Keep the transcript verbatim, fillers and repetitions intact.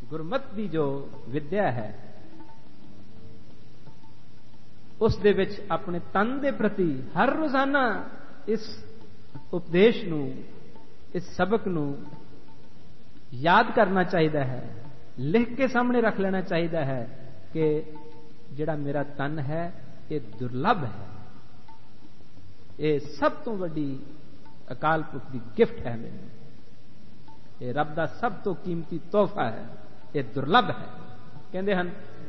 ਗੁਰਮਤਿ ਦੀ ਜੋ ਵਿਦਿਆ ਹੈ ਉਸ ਦੇ ਵਿੱਚ ਆਪਣੇ ਤਨ ਦੇ ਪ੍ਰਤੀ ਹਰ ਰੋਜ਼ਾਨਾ ਇਸ ਉਪਦੇਸ਼ ਨੂੰ, ਇਸ ਸਬਕ ਨੂੰ याद करना चाहिए है, लिख के सामने रख लेना चाहिए है कि जिहड़ा मेरा तन है ये दुर्लभ है, ये सब तो वड्डी अकाल पुरख दी गिफ्ट है, मैनूं ये रब दा सब तो कीमती तोहफा है, ये दुर्लभ है। कहंदे हन